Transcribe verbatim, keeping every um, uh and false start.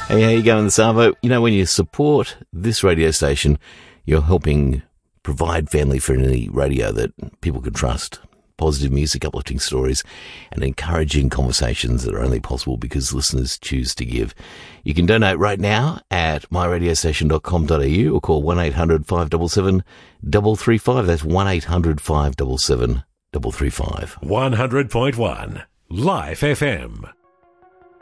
Hey, how you going, Savo? You know, when you support this radio station, you're helping provide family-friendly radio that people can trust. Positive music, uplifting stories, and encouraging conversations that are only possible because listeners choose to give. You can donate right now at my radio station dot com dot a u or call one eight hundred five seven seven three three five. That's one eight hundred five seven seven three three five. one hundred point one Life F M.